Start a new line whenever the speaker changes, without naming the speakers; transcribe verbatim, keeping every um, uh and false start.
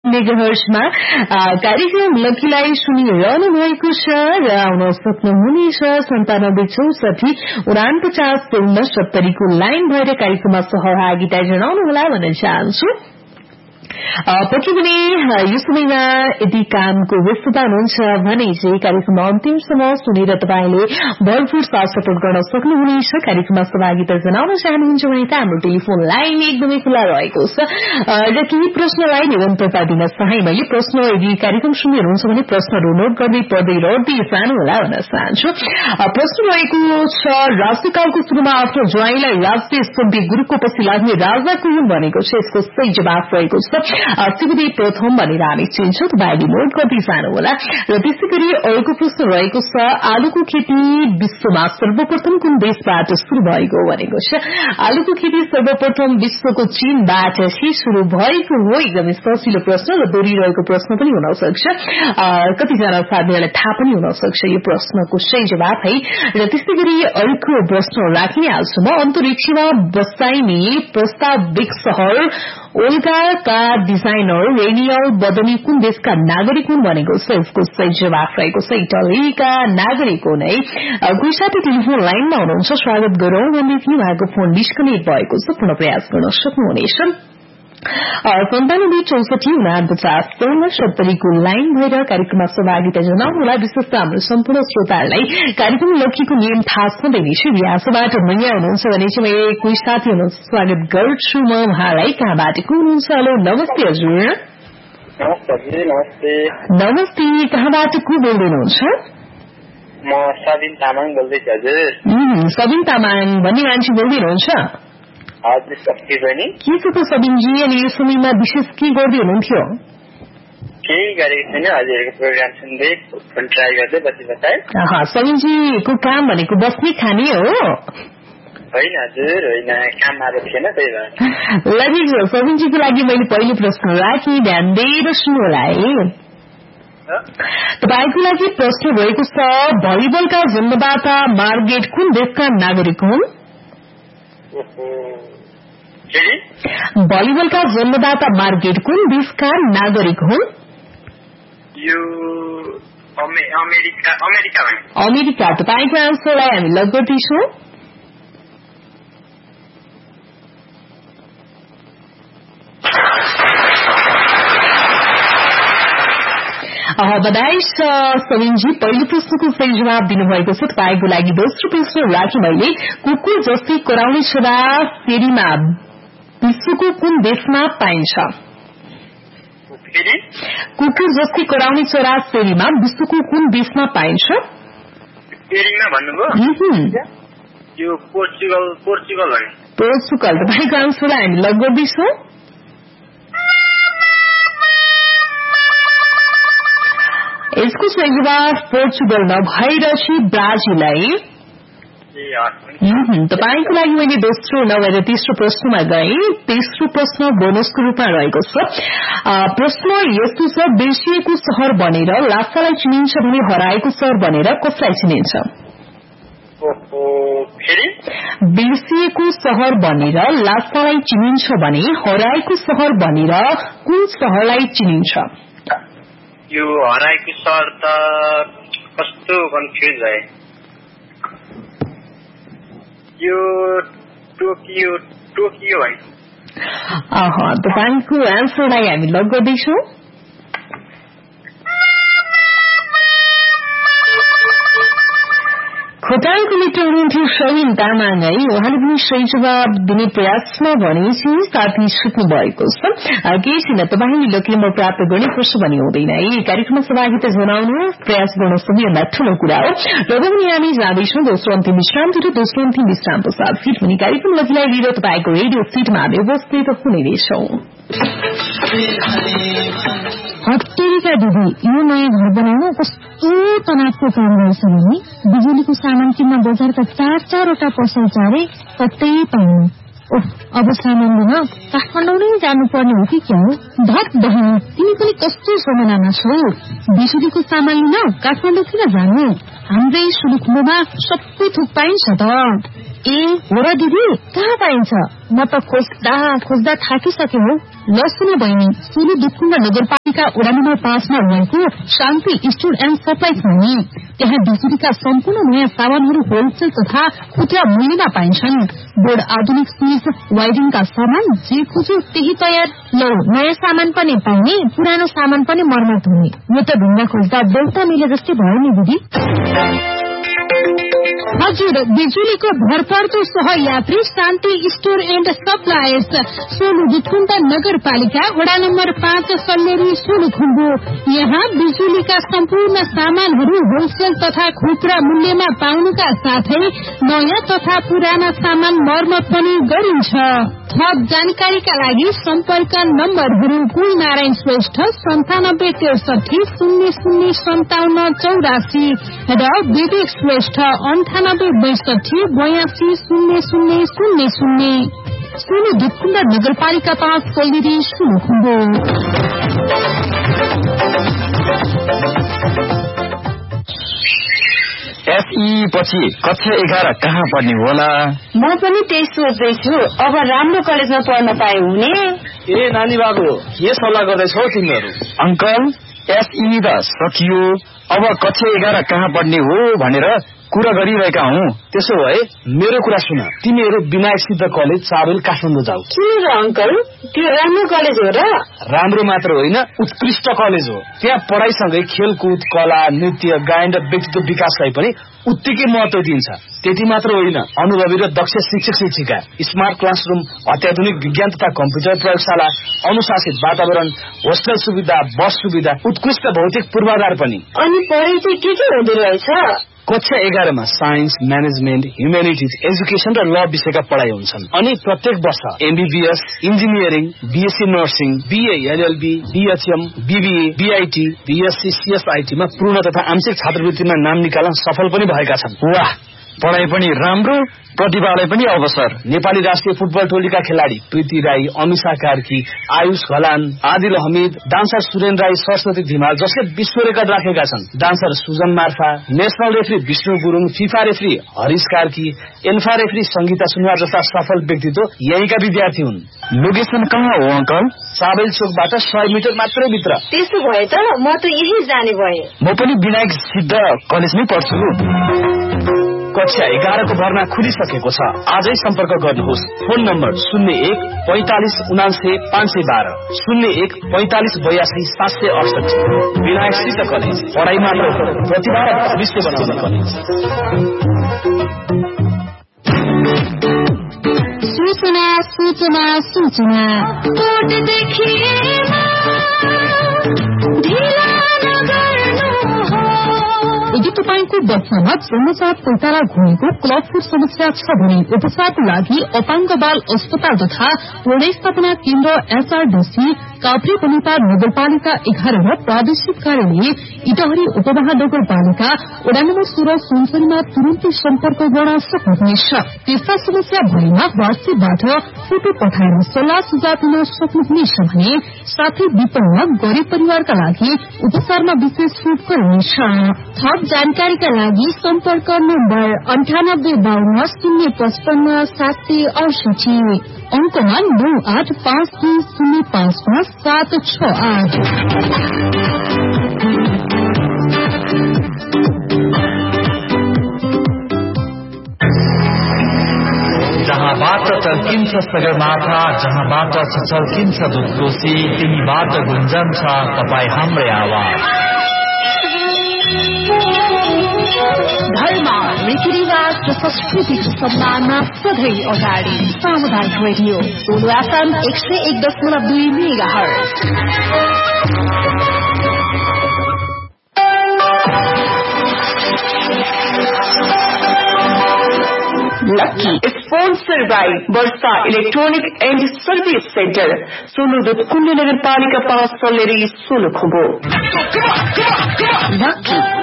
मेगाहर्ट्जमा कार्यक्रम लकीलाई सुनिरहनु भएको छ र आउन सक्नुहुनेछ सन्तानब्बे चौसठी उनापचास शून्य सत्तरीको लाइन भएर कार्यक्रममा सहभागिता जनाउनुहोला भन्न चाहन्छु। पक्कै पनि यो समयमा यदि कामको व्यस्तता हुनुहुन्छ भने चाहिँ कार्यक्रममा अन्तिमसम्म सुनेर तपाईँले भरपूर साथ सपोर्ट गर्न सक्नुहुनेछ। कार्यक्रममा सहभागिता जनाउन चाहनुहुन्छ भने त हाम्रो टेलिफोन लाइन एकदमै खुला रहेको छ र केही प्रश्नलाई निरन्तरता दिन चाहे मैले प्रश्न यदि कार्यक्रम सुन्नुहुन्छ भने प्रश्नहरू नोट गर्दै पढ्दै रड्दै जानुहोला भन्न चाहन्छु। प्रश्न रहेको छ राजकालको सुरुमा आफ्नो ज्वाइँलाई राज्य स्तम्भी गुरुको पछि लाग्ने राजाको हुन् भनेको छ। यसको सही जवाफ रहेको छ शिवदेव प्रथम भनेर हामी चिन्छौं। तपाईँले नोट गर्दै जानुहोला। र त्यसै गरी अर्को प्रश्न रहेको छ आलुको खेती विश्वमा सर्वप्रथम कुन देशबाट शुरू भएको भनेको छ। आलुको खेती सर्वप्रथम विश्वको चीनबाट चाहिँ शुरू भएको हो। एकदमै सजिलो प्रश्न र दोहोरिरहेको प्रश्न पनि हुन सक्छ। कतिजना साथीहरूलाई थाहा पनि हुन सक्छ यो प्रश्नको सही जवाफ है। र त्यसै गरी अर्को प्रश्न राखिहाल्छु म। अन्तरिक्षमा बसाइने प्रस्ताविक शहर ओल्गाका डिजाइनर रेनियल बदनी कुन देशका नागरिक हुन् भनेको छ। यसको सही जवाफ रहेको छ इटलीका नागरिक हुन् है। कोही साथी टेलिफोन लाइनमा हुनुहुन्छ स्वागत गरौं भन्दै थिए उहाँको फोन डिस्कनेक्ट भएको छ। पुनः प्रयास गर्न सक्नुहुनेछ। सन्तानब्बे चौसठी उनापचास शून्य सत्तरीको लाइन भएर कार्यक्रममा सहभागिता जनाउनुहोला। विशेष त हाम्रो सम्पूर्ण श्रोताहरूलाई कार्यक्रम लकीको नियम थाहा छँदै नै छ। यहाँबाट नयाँ हुनुहुन्छ भने चाहिँ मैले कोही साथी हुनुहुन्छ स्वागत गर्छु म उहाँलाई। कहाँबाट को हुनुहुन्छ? हेलो नमस्ते हजुर।
नमस्ते।
नमस्ते कहाँबाट को बोल्दै हुनुहुन्छ?
म सबिन तामाङ बोल्दैछु हजुर।
सबिन तामाङ भन्ने मान्छे बोल्दै हुनुहुन्छ?
हजुर शक्ति बहिनी।
के छ त सबिनजी? अनि यो समयमा विशेष के गर्दै हुनुहुन्थ्यो?
केही गरेको छैन हजुरको प्रोग्राम सुन्दै फोन ट्राई गर्दै बसी बसाए।
सबिनजीको काम भनेको बस्ने खाने हो?
होइन हजुर होइन, काम आएको थिएन त्यही भएर।
ल ठिक छ सबिनजीको लागि मैले पहिलो प्रश्न राखेँ, ध्यान दिएर सुन्नुहोला है। तपाईँको लागि प्रश्न रहेको छ भलिबलका जन्मदाता मार्गेट कुन देशका नागरिक हुन्? भलिबलका जन्मदाता मार्गेट कुन देशका नागरिक हुन्?
यो अमेरिका। America
America. तपाईँको आन्सरलाई हामी लक गर्दैछौँ। बधाई छ सबिनजी, पहिलो प्रश्नको सही जवाब दिनुभएको छ। तपाईँको लागि दोस्रो प्रश्न राखेँ मैले। कुकुर जस्तै कराउने छोरा फेरीमा विश्वको कुन देशमा पाइन्छ? कुकुर जस्तै कराउने छोरा फेरीमा विश्वको कुन देशमा पाइन्छ?
यो पोर्चुगल। पोर्चुगल
पोर्चुगल। तपाईँको आन्सरलाई हामी लक गर्दैछौँ। यसको सही जवाब पोर्चुगल नभएर चाहिँ ब्राजिल है। तपाईँको लागि मैले दोस्रो नभएर तेस्रो प्रश्नमा गएँ। तेस्रो प्रश्न बोनसको रूपमा रहेको छ। प्रश्न यस्तो छ बिर्सिएको शहर बनेर लासालाई चिनिन्छ भने हराएको शहर बनेर कसलाई चिनिन्छ? बिर्सिएको शहर बनेर लासालाई चिनिन्छ भने हराएको शहर बनेर कुन शहरलाई चिनिन्छ?
यो हराएको शहर त कस्तो कन्फ्युज भयो। यो टोकियो। टोकियो है।
तपाईँको आन्सरलाई हामी लक गर्दैछौँ। खोटाङको मित्र हुनुहुन्थ्यो सबिन तामाङ है। उहाँले पनि सही जवाब दिने प्रयासमा भनेपछि साथी सुत्नु भएको छ। केही छैन, तपाईँले लकी नम्बर प्राप्त गर्ने प्रश्न पनि हुँदैन है। कार्यक्रममा सहभागिता जनाउनु प्रयास गर्न सबैभन्दा ठूलो कुरा हो। र पनि हामी जाँदैछौँ दोस्रो अन्तिम विश्रामतिर। दोस्रो अन्तिम विश्राम पश्चात फिट पनि कार्यक्रम लकीलाई लिएर तपाईँको रेडियो सिटमा हामी उपस्थित हुने रहेछौँ।
हत्तेरीका दिदी, यो नयाँ घर बनाउन कस्तो तनावको काम रहेछ भने बिजुलीको सामान किन्न बजारका चार चारवटा पसल चारे कतै पाउनु। ओह, अब सामान लिन काठमाडौँ नै जानुपर्ने हो कि क्या हो? धत बहिनी, तिमी पनि कस्तो समयमा छौ? बिजुलीको सामान लिन काठमाडौँ किन जानु? हाम्रै सुलुखुलोमा सबै थोक पाइन्छ त। ए हो र दिदी, कहाँ पाइन्छ? म त खोज्दा खोज्दा थाकिसके हो। ल सुन बहिनी, सुलु दुखुण्ड नगरपालिका नगरपालिका वडा नम्बर पाँचमा रहेको शान्ति स्टोर एण्ड सप्लाई छ नि। त्यहाँ बिजुलीका सम्पूर्ण नयाँ सामानहरू होलसेल तथा खुद्रा मूल्यमा पाइन्छन्। बोर्ड, आधुनिक स्विच, वायरिङका सामान जे खोज्यो त्यही तयार।
लौ, नयाँ सामान पनि पाउने, पुरानो सामान पनि मर्मत हुने। यो त ढुङ्गा खोज्दा बेलुका मिले जस्तै भयो नि दिदी।
हजुर, बिजुलीको भरपर्दो सहयात्री शान्ति store and suppliers, Solu Dudhkund नगरपालिका वडा नम्बर पाँच, सल्लेरी, सोलुखुम्बु। यहाँ बिजुलीका सम्पूर्ण सामानहरू होलसेल तथा खुद्रा मूल्यमा पाउनुका साथै नयाँ तथा पुराना सामान मर्मत पनि गरिन्छ। थप जानकारीका लागि सम्पर्क नम्बरहरू कुल नारायण श्रेष्ठ सन्तानब्बे त्रिसठी शून्य शून्य सन्ताउन्न चौरासी र विवेक श्रेष्ठ अन्ठानब्बे बैसठी बयासी शून्य शून्य शून्य शून्य। सोलु दुधकुण्ड नगरपालिका पाँच, सोलिरी, सोलुखुम्बु।
एसई पछि कक्षा एघार कहाँ पढ्ने होला?
म पनि त्यही सोच्दैछु। अब राम्रो कलेजमा पढ्न पाए हुने।
ए नानी बाबु, के सल्लाह गर्दैछौ तिमीहरू?
अंकल, एसई त सकियो, अब कक्षा एघार कहाँ पढ्ने हो भनेर कुरा गरिरहेका हौ।
त्यसो भए मेरो कुरा सुन, तिमीहरू विनायक सिद्ध कलेज चाबेल काठमाडौँ जाऊ।
किन र अंकल, त्यो राम्रो कलेज हो र?
राम्रो मात्र होइन, उत्कृष्ट कलेज हो। त्यहाँ पढाइसँगै खेलकुद, कला, नृत्य, गायन र व्यक्तित्व विकासलाई पनि उत्तिकै महत्व दिन्छ। त्यति मात्र होइन, अनुभवी र दक्ष शिक्षक शिक्षिका, स्मार्ट क्लासरूम, अत्याधुनिक विज्ञान तथा कम्प्युटर प्रयोगशाला, अनुशासित वातावरण, होस्टेल सुविधा, बस सुविधा, उत्कृष्ट भौतिक पूर्वाधार पनि।
अनि पढाइ चाहिँ के के हुँदो रहेछ?
कक्षा एघारमा साइन्स, म्यानेजमेन्ट, ह्युमेनिटिज, एजुकेशन र ल विषयका पढाइ हुन्छन्। अनि प्रत्येक वर्ष MBBS, engineering, BSc nursing, BA, LLB, BHM, BBA, BIT, BSc, CSIT मा पूर्ण तथा आंशिक छात्रवृत्तिमा नाम निकाल्न सफल पनि भएका छन्।
वाह, पढाइ पनि राम्रो, प्रतिभालाई पनि अवसर।
नेपाली राष्ट्रिय फुटबल टोलीका खेलाडी प्रीति राई, अमिषा कार्की, आयुष घलान, आदिल हमिद, डान्सर सुरेन राई, सरस्वती धिमाल जसले विश्व रेकर्ड राखेका छन्। Dancer Sujan Marpha, national referee Vishnu Gurung, FIFA referee Harish Karki, alpha referee Sangeeta Sunuwar जस्ता सफल व्यक्तित्व यहीँका विद्यार्थी हुन्।
लोकेसन कहाँ हो अंकल?
साबेल चोकबाट सय मिटर मात्रै भित्र।
त्यसो भए त म त यही जाने भए।
म पनि विनायक सिद्ध कलेजमै पढ्छु।
कक्षा एघारको भर्ना खुलिसकेको छ। आजै सम्पर्क गर्नुहोस्। फोन नम्बर शून्य एक पैंतालिस उनासे पाँच सय बाह्र, शून्य एक पैंतालिस बयासी सात सय अडसठी। विनायक सिद्ध कलेज, पढाइ मात्र प्रतिभा र भविष्य बनाउने कलेज।
सूचना सूचना सूचना यदि तपाईँको बच्चामा जन्मजात पैताला घुमेको क्लबफुट समस्या छ भने उपचारको लागि अपाङ्ग बाल अस्पताल तथा पुनर्स्थापना केन्द्र एसआरडीसी काभ्रे बनेपा नगरपालिका एघार र प्रादेशिक कार्यालय इटहरी उपमहानगरपालिका वडा नम्बर सोह्र सुनसरीमा तुरन्तै सम्पर्क गर्न सक्नुहुनेछ। त्यस्ता समस्या भएमा वाट्सएपबाट फोटो पठाएर सल्लाह सुझाव दिन सक्नुहुनेछ भने साथै विपन्न गरिब परिवारका लागि उपचारमा विशेष छुट गरिनेछ। थप जानकारीका लागि सम्पर्क नम्बर अन्ठानब्बे बाहन्न शून्य पचपन्न सात सय अडसठी, अंकमा नौ आठ पाँच दुई शून्य पाँच पाँच सात छ आठ।
जहाँबाट चल्किन्छ सगरमाथा, जहाँबाट चल्किन्छ दुधकोशी, तिमीबाट गुन्जन्छ तपाईँ हाम्रै आवाज।
धर्म, रीतिरिवाज र संस्कृतिको सम्मानमा सधैँ अगाडि सामुदायिक रेडियो सोलु एफएम एक सय एक दशमलव दुई megahertz. Lucky sponsor by Varsha electronic and service centre, Solu Dudhkund नगरपालिका पाँच, सल्लेरी, सोलुखुम्बु। लकी